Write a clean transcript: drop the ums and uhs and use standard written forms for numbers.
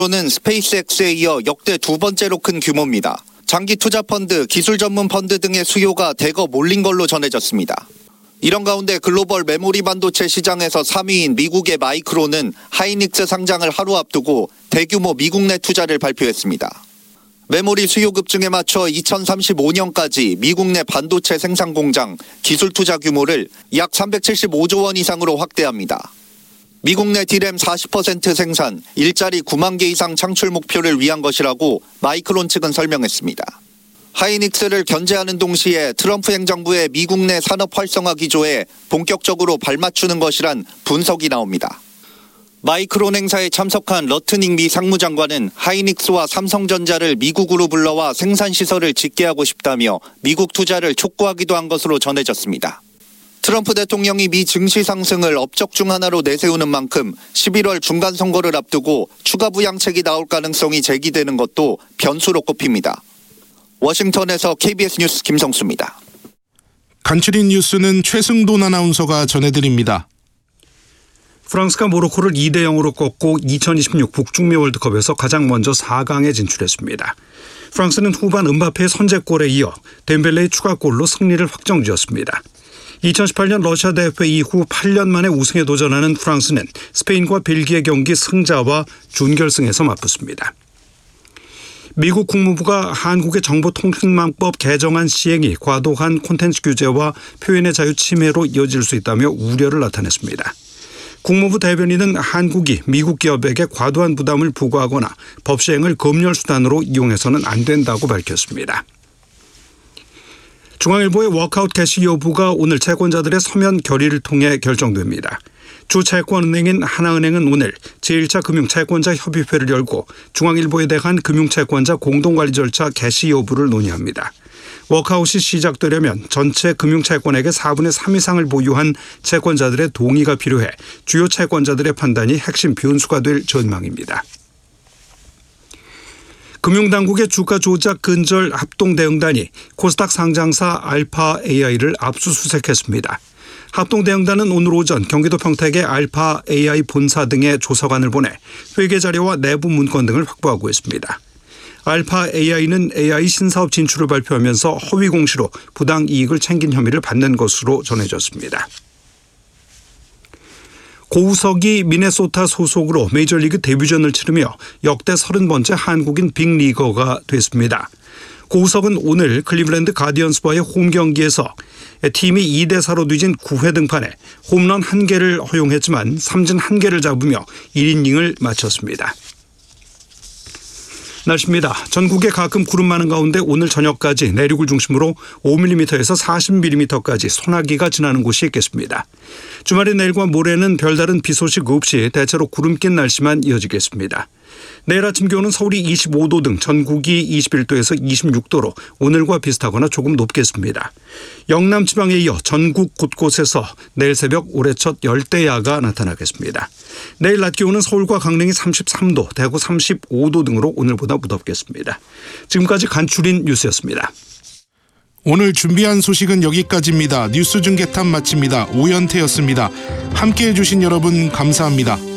는 스페이스X에 이어 역대 두 번째로 큰 규모입니다. 장기 투자 펀드, 기술 전문 펀드 등의 수요가 대거 몰린 걸로 전해졌습니다. 이런 가운데 글로벌 메모리 반도체 시장에서 3위인 미국의 마이크론은 하이닉스 상장을 하루 앞두고 대규모 미국 내 투자를 발표했습니다. 메모리 수요 급증에 맞춰 2035년까지 미국 내 반도체 생산 공장, 기술 투자 규모를 약 375조 원 이상으로 확대합니다. 미국 내 디램 40% 생산, 일자리 9만 개 이상 창출 목표를 위한 것이라고 마이크론 측은 설명했습니다. 하이닉스를 견제하는 동시에 트럼프 행정부의 미국 내 산업 활성화 기조에 본격적으로 발맞추는 것이란 분석이 나옵니다. 마이크론 행사에 참석한 러트닝 미 상무장관은 하이닉스와 삼성전자를 미국으로 불러와 생산시설을 짓게 하고 싶다며 미국 투자를 촉구하기도 한 것으로 전해졌습니다. 트럼프 대통령이 미 증시 상승을 업적 중 하나로 내세우는 만큼 11월 중간선거를 앞두고 추가 부양책이 나올 가능성이 제기되는 것도 변수로 꼽힙니다. 워싱턴에서 KBS 뉴스 김성수입니다. 간추린 뉴스는 최승돈 아나운서가 전해드립니다. 프랑스가 모로코를 2대0으로 꺾고 2026 북중미 월드컵에서 가장 먼저 4강에 진출했습니다. 프랑스는 후반 음바페의 선제골에 이어 덴벨레의 추가골로 승리를 확정지었습니다. 2018년 러시아 대회 이후 8년 만에 우승에 도전하는 프랑스는 스페인과 벨기에 경기 승자와 준결승에서 맞붙습니다. 미국 국무부가 한국의 정보통신망법 개정안 시행이 과도한 콘텐츠 규제와 표현의 자유 침해로 이어질 수 있다며 우려를 나타냈습니다. 국무부 대변인은 한국이 미국 기업에게 과도한 부담을 부과하거나 법 시행을 검열 수단으로 이용해서는 안 된다고 밝혔습니다. 중앙일보의 워크아웃 개시 여부가 오늘 채권자들의 서면 결의를 통해 결정됩니다. 주 채권은행인 하나은행은 오늘 제1차 금융채권자 협의회를 열고 중앙일보에 대한 금융채권자 공동관리 절차 개시 여부를 논의합니다. 워크아웃이 시작되려면 전체 금융채권액의 4분의 3 이상을 보유한 채권자들의 동의가 필요해 주요 채권자들의 판단이 핵심 변수가 될 전망입니다. 금융당국의 주가 조작 근절 합동대응단이 코스닥 상장사 알파 AI를 압수수색했습니다. 합동대응단은 오늘 오전 경기도 평택의 알파 AI 본사 등의 조사관을 보내 회계 자료와 내부 문건 등을 확보하고 있습니다. 알파 AI는 AI 신사업 진출을 발표하면서 허위 공시로 부당 이익을 챙긴 혐의를 받는 것으로 전해졌습니다. 고우석이 미네소타 소속으로 메이저리그 데뷔전을 치르며 역대 30번째 한국인 빅리거가 됐습니다. 고우석은 오늘 클리블랜드 가디언스와의 홈 경기에서 팀이 2대4로 뒤진 9회 등판에 홈런 1개를 허용했지만 삼진 1개를 잡으며 1이닝을 마쳤습니다. 날씨입니다. 전국에 가끔 구름 많은 가운데 오늘 저녁까지 내륙을 중심으로 5mm에서 40mm까지 소나기가 지나는 곳이 있겠습니다. 주말인 내일과 모레는 별다른 비 소식 없이 대체로 구름 낀 날씨만 이어지겠습니다. 내일 아침 기온은 서울이 25도 등 전국이 21도에서 26도로 오늘과 비슷하거나 조금 높겠습니다. 영남 지방에 이어 전국 곳곳에서 내일 새벽 올해 첫 열대야가 나타나겠습니다. 내일 낮 기온은 서울과 강릉이 33도, 대구 35도 등으로 오늘보다 무덥겠습니다. 지금까지 간추린 뉴스였습니다. 오늘 준비한 소식은 여기까지입니다. 뉴스 중계탑 마칩니다. 오연태였습니다. 함께해 주신 여러분 감사합니다.